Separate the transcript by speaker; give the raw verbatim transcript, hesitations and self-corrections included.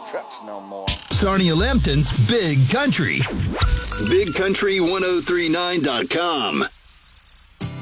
Speaker 1: trucks no more.
Speaker 2: Sarnia Lambton's Big Country. big country ten thirty-nine dot com.